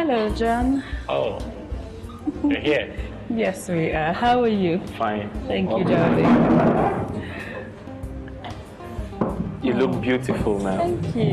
Hello, John. Oh, you're here. Yes, we are. How are you? Fine. Thank you, Welcome. darling. You look beautiful now. Thank you.